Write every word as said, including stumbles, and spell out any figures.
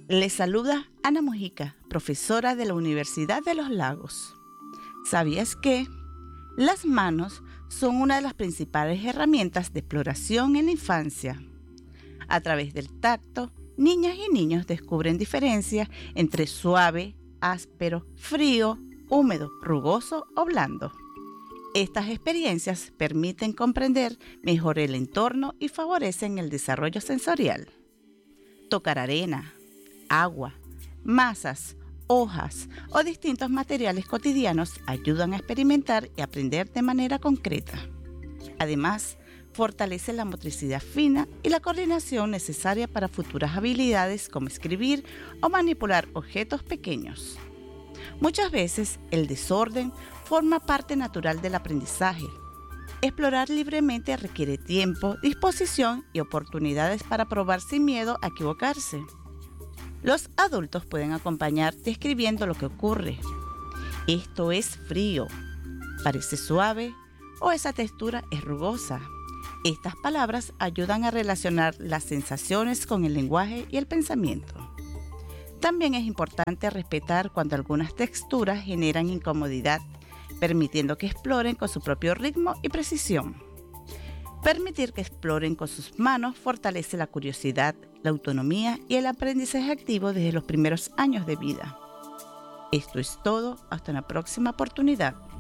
Les saluda Ana Mojica, profesora de la Universidad de los Lagos. ¿Sabías que las manos son una de las principales herramientas de exploración en la infancia? A través del tacto, niñas y niños descubren diferencias entre suave, áspero, frío, húmedo, rugoso o blando. Estas experiencias permiten comprender mejor el entorno y favorecen el desarrollo sensorial. Tocar arena, agua, masas, hojas o distintos materiales cotidianos ayudan a experimentar y aprender de manera concreta. Además, fortalece la motricidad fina y la coordinación necesaria para futuras habilidades como escribir o manipular objetos pequeños. Muchas veces, el desorden forma parte natural del aprendizaje. Explorar libremente requiere tiempo, disposición y oportunidades para probar sin miedo a equivocarse. Los adultos pueden acompañar describiendo lo que ocurre. Esto es frío, parece suave o esa textura es rugosa. Estas palabras ayudan a relacionar las sensaciones con el lenguaje y el pensamiento. También es importante respetar cuando algunas texturas generan incomodidad, permitiendo que exploren con su propio ritmo y precisión. Permitir que exploren con sus manos fortalece la curiosidad, la autonomía y el aprendizaje activo desde los primeros años de vida. Esto es todo, hasta una próxima oportunidad.